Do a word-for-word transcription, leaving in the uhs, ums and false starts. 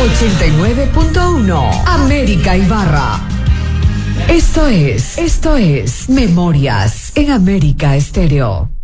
ochenta y nueve punto uno, América Ibarra. Esto es, esto es Memorias en América Estéreo.